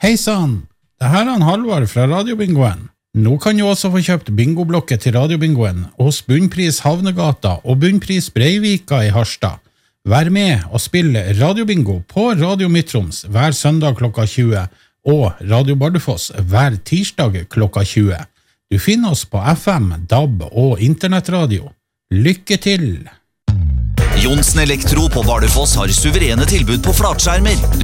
Heisan, det her er Halvard fra Radiobingoen. Nå kan du også få kjøpt bingoblokket til Radiobingoen hos Bunnpris Havnegata og Bunnpris Breivika i Harstad. Vær med og spill Radiobingo på Radio Midtroms hver søndag klokka 20 og Radio Bardufoss hver tirsdag klokka 20. Du finner oss på FM, DAB og internettradio. Lykke til! Jonsen Elektro på Bardufoss har suverene tilbud på flatskjermer.